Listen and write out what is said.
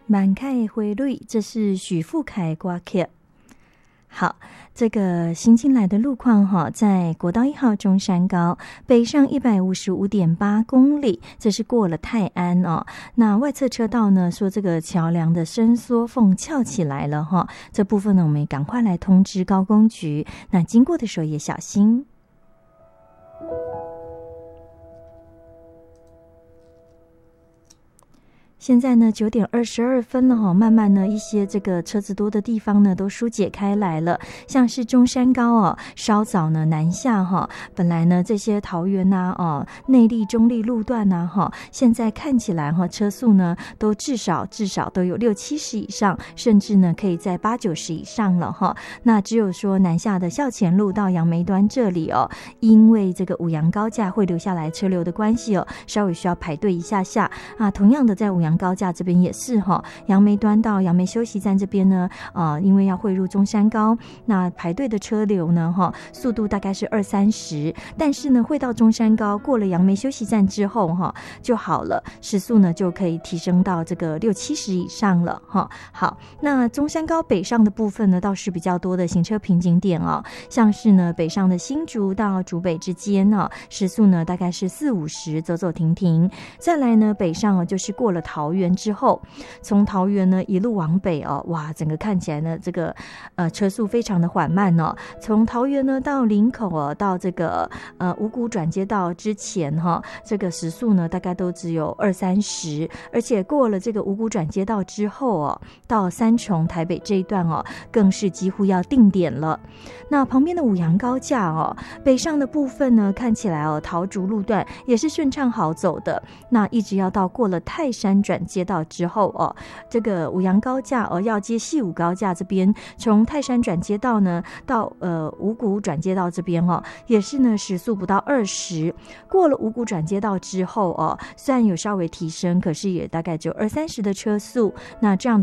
满开的花蕊，这是许富凯歌曲。好，这个行进来的路况哈，在国道1号中山高北上155.8公里，这是过了泰安哦。那外侧车道呢，说这个桥梁的伸缩缝翘起来了哈，这部分呢，我们也赶快来通知高工局，那经过的时候也小心。现在呢9点22分了哈，慢慢呢一些这个车子多的地方呢都疏解开来了，像是中山高哦，稍早呢南下哈，本来呢这些桃园呐内壢中壢路段呐哈，现在看起来哈车速呢都至少都有60-70以上，甚至呢可以在80-90以上了哈。那只有说南下的校前路到杨梅端这里哦，因为这个五杨高架会留下来车流的关系哦，稍微需要排队一下下啊。同样的在五杨高架这边也是哈，杨梅端到杨梅休息站这边呢，因为要汇入中山高，那排队的车流呢哈，速度大概是20-30，但是呢会到中山高过了杨梅休息站之后哈就好了，时速呢就可以提升到这个60-70以上了哈。好，那中山高北上的部分呢倒是比较多的行车瓶颈点哦，像是呢北上的新竹到竹北之间哦，时速呢大概是40-50，走走停停。再来呢北上哦，就是过了桃园之后，从桃园呢一路往北哦，哇，整个看起来呢这个车速非常的缓慢哦。从桃园呢到林口哦，到这个五股转接道之前哈，这个时速呢大概都只有20-30，而且过了这个五股转接道之后哦，到三重台北这一段哦，更是几乎要定点了。那旁边的五杨高架哦，北上的部分呢看起来哦，桃竹路段也是顺畅好走的，那一直要到过了泰山转接道之后哦，这个五杨高架哦要接细五高架这边，从泰山转接道呢到五股转接道这边哦，也是呢时速不到20，过了五股转接道之后哦，虽然有稍微提升，可是也大概只有20-30的车速，那这样的